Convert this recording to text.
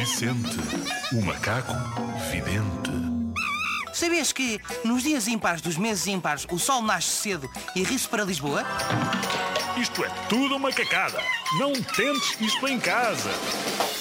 Vicente, o macaco vidente. Sabias que nos dias ímpares dos meses ímpares o sol nasce cedo e ri-se para Lisboa? Isto é tudo uma cacada. Não tentes isto em casa.